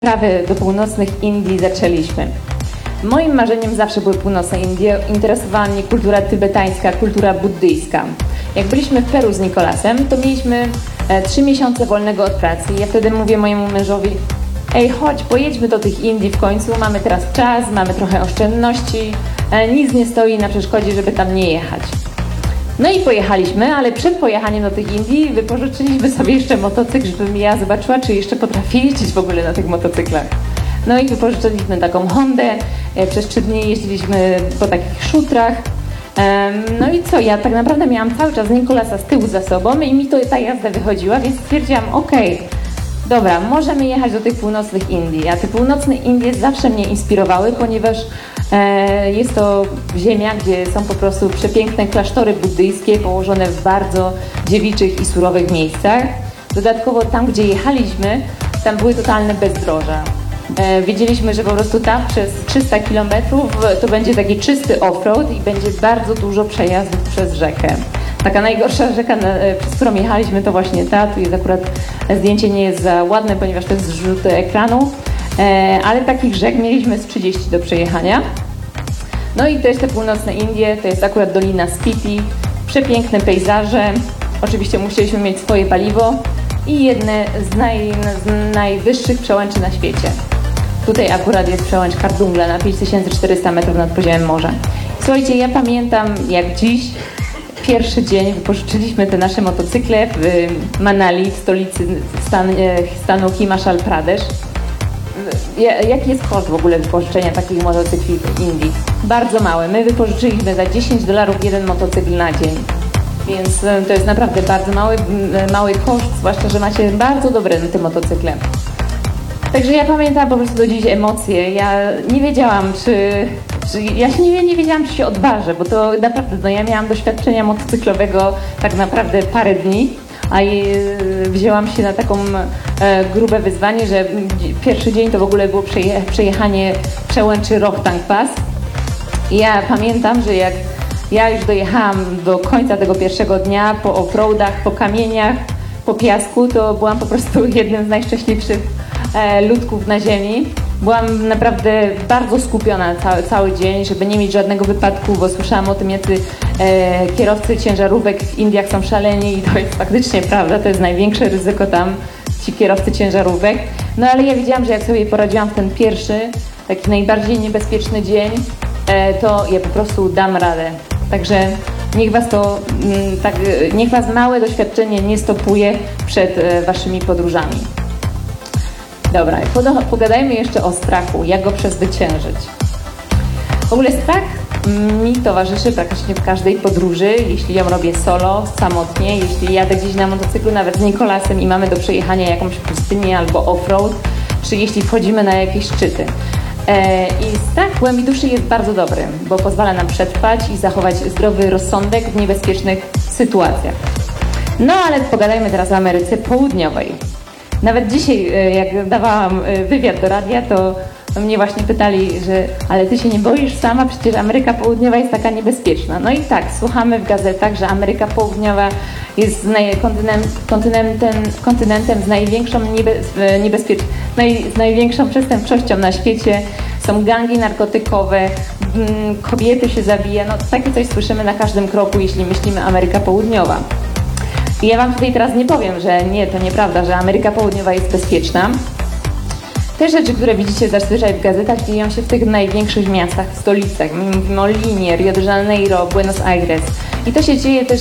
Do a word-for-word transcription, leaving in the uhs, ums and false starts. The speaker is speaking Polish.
Prawy do północnych Indii zaczęliśmy. Moim marzeniem zawsze były północne Indie. Interesowała mnie kultura tybetańska, kultura buddyjska. Jak byliśmy w Peru z Nikolasem, to mieliśmy e, trzy miesiące wolnego od pracy. Ja wtedy mówię mojemu mężowi: ej, chodź, pojedźmy do tych Indii w końcu, mamy teraz czas, mamy trochę oszczędności, e, nic nie stoi na przeszkodzie, żeby tam nie jechać. No i pojechaliśmy, ale przed pojechaniem do tych Indii wypożyczyliśmy sobie jeszcze motocykl, żebym ja zobaczyła, czy jeszcze potrafię jeździć w ogóle na tych motocyklach. No i wypożyczyliśmy taką Hondę, przez trzy dni jeździliśmy po takich szutrach. No i co, ja tak naprawdę miałam cały czas Nikolasa z tyłu za sobą i mi to ta jazda wychodziła, więc stwierdziłam: okej, okay, dobra, możemy jechać do tych północnych Indii. A te północne Indie zawsze mnie inspirowały, ponieważ e, jest to ziemia, gdzie są po prostu przepiękne klasztory buddyjskie położone w bardzo dziewiczych i surowych miejscach. Dodatkowo tam, gdzie jechaliśmy, tam były totalne bezdroża. E, wiedzieliśmy, że po prostu tam przez trzysta kilometrów to będzie taki czysty off-road i będzie bardzo dużo przejazdów przez rzekę. Taka najgorsza rzeka, przez którą jechaliśmy, to właśnie ta. Tu jest akurat zdjęcie nie jest za ładne, ponieważ to jest zrzut ekranu, e, ale takich rzek mieliśmy z trzydzieści do przejechania. No i też te północne Indie, to jest akurat Dolina Spiti, przepiękne pejzaże. Oczywiście musieliśmy mieć swoje paliwo i jedne z, naj, z najwyższych przełęczy na świecie. Tutaj akurat jest przełęcz Kardungla na pięć tysięcy czterysta metrów nad poziomem morza. Słuchajcie, ja pamiętam jak dziś, pierwszy dzień wypożyczyliśmy te nasze motocykle w Manali, w stolicy stan, stanu Himachal Pradesh. Jaki jest koszt w ogóle wypożyczenia takich motocykli w Indii? Bardzo mały. My wypożyczyliśmy za dziesięć dolarów jeden motocykl na dzień. Więc to jest naprawdę bardzo mały, mały koszt, zwłaszcza że macie bardzo dobre te motocykle. Także ja pamiętam po prostu do dziś emocje. Ja nie wiedziałam, czy... czy ja się nie, nie wiedziałam, czy się odważę, bo to naprawdę, no ja miałam doświadczenia motocyklowego tak naprawdę parę dni, a wzięłam się na taką e, grube wyzwanie, że pierwszy dzień to w ogóle było przeje, przejechanie przełęczy Rohtang Pass. I ja pamiętam, że jak ja już dojechałam do końca tego pierwszego dnia po offroadach, po kamieniach, po piasku, to byłam po prostu jednym z najszczęśliwszych e, ludków na ziemi. Byłam naprawdę bardzo skupiona cały, cały dzień, żeby nie mieć żadnego wypadku, bo słyszałam o tym, jacy e, kierowcy ciężarówek w Indiach są szaleni i to jest faktycznie prawda, to jest największe ryzyko tam, ci kierowcy ciężarówek. No ale ja wiedziałam, że jak sobie poradziłam w ten pierwszy, taki najbardziej niebezpieczny dzień, e, to ja po prostu dam radę. Także niech was to, m, tak, niech was małe doświadczenie nie stopuje przed e, waszymi podróżami. Dobra, pogadajmy jeszcze o strachu, jak go przezwyciężyć. W ogóle strach mi towarzyszy praktycznie w każdej podróży, jeśli ją robię solo, samotnie, jeśli jadę gdzieś na motocyklu nawet z Nikolasem i mamy do przejechania jakąś pustynię albo off-road, czy jeśli wchodzimy na jakieś szczyty. I strach w głębi duszy jest bardzo dobry, bo pozwala nam przetrwać i zachować zdrowy rozsądek w niebezpiecznych sytuacjach. No ale pogadajmy teraz o Ameryce Południowej. Nawet dzisiaj, jak dawałam wywiad do radia, to mnie właśnie pytali, że ale ty się nie boisz sama? Przecież Ameryka Południowa jest taka niebezpieczna. No i tak, słuchamy w gazetach, że Ameryka Południowa jest kontynent, kontynentem, kontynentem z największą, niebe, niebezpiecz, naj, z największą przestępczością na świecie. Są gangi narkotykowe, kobiety się zabija. No takie coś słyszymy na każdym kroku, jeśli myślimy Ameryka Południowa. I ja wam tutaj teraz nie powiem, że nie, to nieprawda, że Ameryka Południowa jest bezpieczna. Te rzeczy, które widzicie zazwyczaj w gazetach, dzieją się w tych największych miastach, w stolicach. My mówimy o Limie, Rio de Janeiro, Buenos Aires. I to się dzieje też